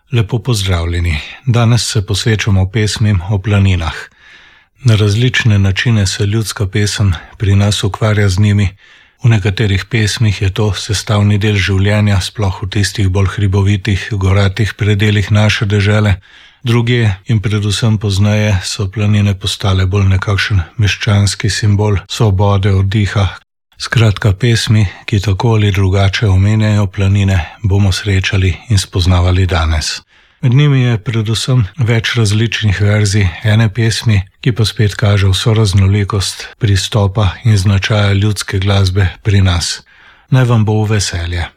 Lepo pozdravljeni. Danes se posvečamo pesmim o planinah. Na različne načine se ljudska pesem pri nas ukvarja z njimi. V nekaterih pesmih je to sestavni del življenja, sploh v tistih bolj hribovitih, goratih predelih naše dežele. Drugje in predvsem pozneje so planine postale bolj nekakšen meščanski simbol svobode od diha. Skratka, pesmi, ki tako ali drugače omenjajo planine, bomo srečali in spoznavali danes. Med njimi je predvsem več različnih verzij ene pesmi, ki pa spet kaže vso raznolikost pristopa in značaja ljudske glasbe pri nas. Naj vam bo v veselje.